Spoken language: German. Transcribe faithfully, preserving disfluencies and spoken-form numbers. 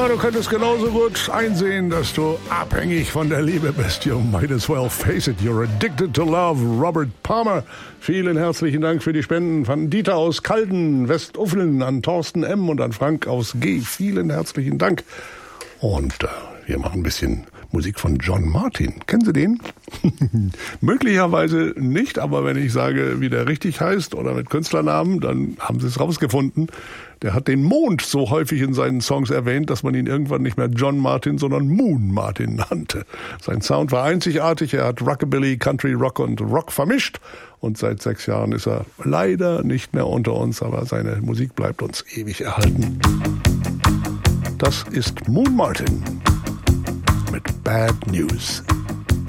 Ja, du könntest genauso gut einsehen, dass du abhängig von der Liebe bist. You might as well face it, you're addicted to love. Robert Palmer, vielen herzlichen Dank für die Spenden. Von Dieter aus Calden, Westuffeln, an Thorsten M. und an Frank aus G. Vielen herzlichen Dank. Und äh, wir machen ein bisschen Musik von John Martin. Kennen Sie den? Möglicherweise nicht, aber wenn ich sage, wie der richtig heißt oder mit Künstlernamen, dann haben Sie es rausgefunden. Der hat den Mond so häufig in seinen Songs erwähnt, dass man ihn irgendwann nicht mehr John Martin, sondern Moon Martin nannte. Sein Sound war einzigartig. Er hat Rockabilly, Country, Rock und Rock vermischt. Und seit sechs Jahren ist er leider nicht mehr unter uns, aber seine Musik bleibt uns ewig erhalten. Das ist Moon Martin mit Bad News.